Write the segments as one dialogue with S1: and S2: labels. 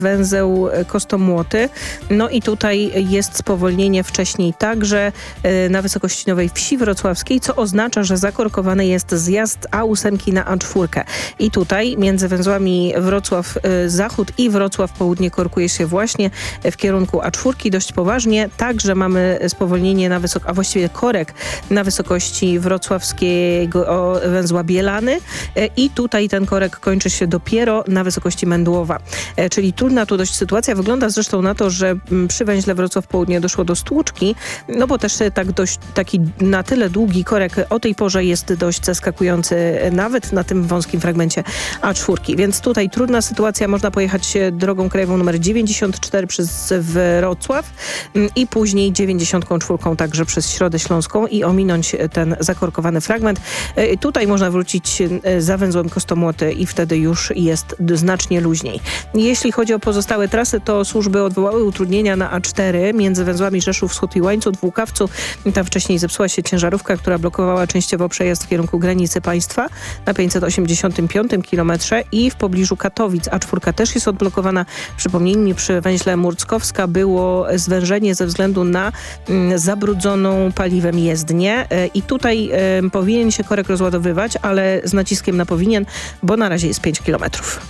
S1: węzeł Kostomłoty. No i tutaj jest spowolnienie wcześniej także na wysokości Nowej Wsi Wrocławskiej, co oznacza, że zakorkowany jest zjazd A8 na A4. I tutaj między węzłami Wrocław Zachód i Wrocław Południe korkuje się właśnie w kierunku A4 dość poważnie. Także mamy spowolnienie a właściwie korek na wysokości wrocławskiego węzła Bielany i tutaj ten korek kończy się dopiero na wysokości Mędłowa. Czyli trudna tu dość sytuacja. Wygląda zresztą na to, że przy węźle Wrocław Południe doszło do stłuczki, no bo też taki na tyle długi korek o tej porze jest dość zaskakujący nawet na tym wąskim fragmencie A4. Więc tutaj trudna sytuacja. Można pojechać drogą krajową numer 94 przez Wrocław i później 94 także przez Środę Śląską i ominąć ten zakorkowany fragment. Tutaj można wrócić za węzłem Kostomłoty i wtedy już jest znacznie luźniej. Jeśli chodzi o pozostałe trasy, to służby odwołały utrudnienia na A4 między węzłami Rzeszów Wschód i Łańcut w Łukawcu. Tam wcześniej zepsuła się ciężarówka, która blokowała częściowo przejazd w kierunku granicy państwa na 585 km i w pobliżu Katowic. A4 też jest odblokowana. Przypomnijmy, przy węźle Murckowska było zwężenie ze względu na zabrudzoną paliwem jezdnię i tutaj powinien się korek rozładowywać, ale z naciskiem na powinien, bo na razie jest 5 km.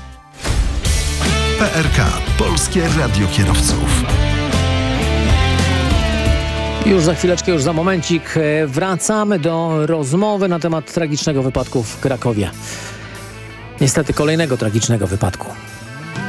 S2: PRK. Polskie Radio Kierowców.
S3: Już za chwileczkę, już za momencik wracamy do rozmowy na temat tragicznego wypadku w Krakowie. Niestety kolejnego tragicznego wypadku.